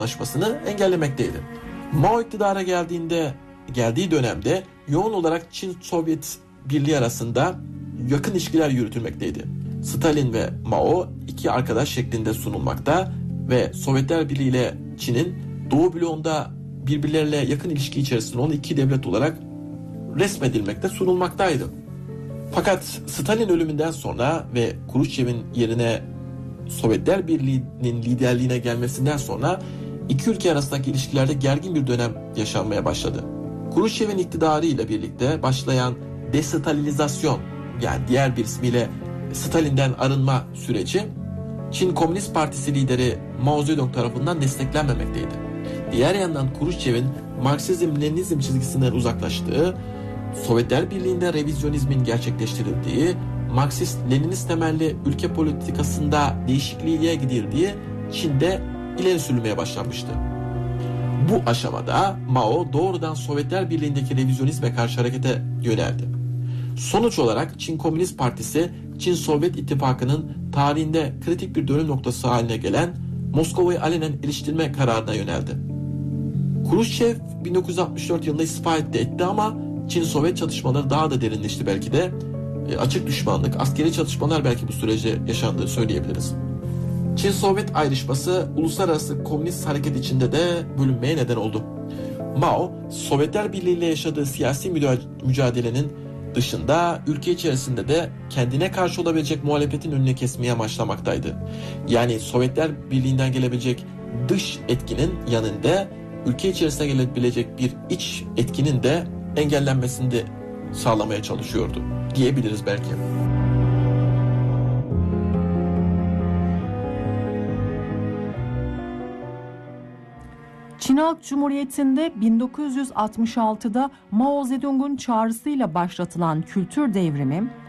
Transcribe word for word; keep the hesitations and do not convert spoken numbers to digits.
Anlaşması'nı engellemekteydi. Mao iktidara geldiğinde geldiği dönemde yoğun olarak Çin-Sovyet Birliği arasında yakın ilişkiler yürütülmekteydi. Stalin ve Mao iki arkadaş şeklinde sunulmakta ve Sovyetler Birliği ile Çin'in Doğu bloğunda birbirleriyle yakın ilişki içerisinde olan iki devlet olarak resmedilmekte, sunulmaktaydı. Fakat Stalin ölümünden sonra ve Kruşçev'in yerine Sovyetler Birliği'nin liderliğine gelmesinden sonra iki ülke arasındaki ilişkilerde gergin bir dönem yaşanmaya başladı. Kruşçev'in iktidarı ile birlikte başlayan destalinizasyon, yani diğer bir ismiyle Stalin'den arınma süreci Çin Komünist Partisi lideri Mao Zedong tarafından desteklenmemekteydi. Diğer yandan Kruşçev'in Marksizm-Leninizm çizgisinden uzaklaştığı, Sovyetler Birliği'nde revizyonizmin gerçekleştirildiği, Marksist-Leninist temelli ülke politikasında değişikliğe gidildiği Çin'de ileri sürülmeye başlanmıştı. Bu aşamada Mao doğrudan Sovyetler Birliği'ndeki revizyonizme karşı harekete yöneldi. Sonuç olarak Çin Komünist Partisi, Çin-Sovyet İttifakı'nın tarihinde kritik bir dönüm noktası haline gelen Moskova'yı alenen eleştirme kararına yöneldi. Kruşçev bin dokuz yüz altmış dört yılında istifa etti, etti ama Çin-Sovyet çatışmaları daha da derinleşti belki de. E, açık düşmanlık, askeri çatışmalar belki bu sürece yaşandığı söyleyebiliriz. Çin-Sovyet ayrışması uluslararası komünist hareket içinde de bölünmeye neden oldu. Mao, Sovyetler Birliği ile yaşadığı siyasi mücadelenin dışında ülke içerisinde de kendine karşı olabilecek muhalefetin önüne kesmeye amaçlamaktaydı. Yani Sovyetler Birliği'nden gelebilecek dış etkinin yanında ülke içerisine gelebilecek bir iç etkinin de engellenmesini de sağlamaya çalışıyordu diyebiliriz belki. Çin Halk Cumhuriyeti'nde bin dokuz yüz altmış altıda Mao Zedong'un çağrısıyla başlatılan kültür devrimi